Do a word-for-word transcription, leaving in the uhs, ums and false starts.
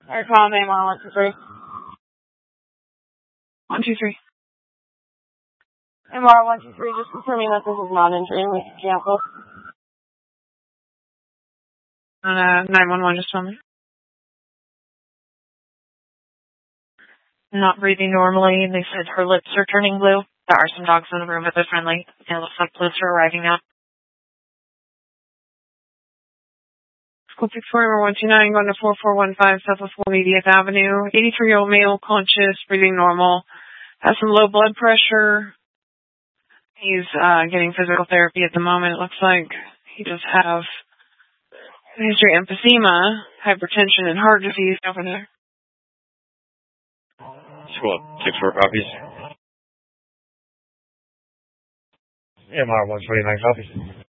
Alright, call name on one two three. One two three. M R one two three, just confirming that this is not injury. We can cancel. On uh, nine one one, just tell me. Not breathing normally. They said her lips are turning blue. There are some dogs in the room, but they're friendly. And it looks like police are arriving now. School Victoria one two nine, going to four four one five Southwest one eightieth Avenue. eighty-three-year-old male, conscious, breathing normal. Has some low blood pressure. He's uh, getting physical therapy at the moment. It looks like he does have a history of emphysema, hypertension, and heart disease over there. School, six four copies. M R one twenty-nine copies.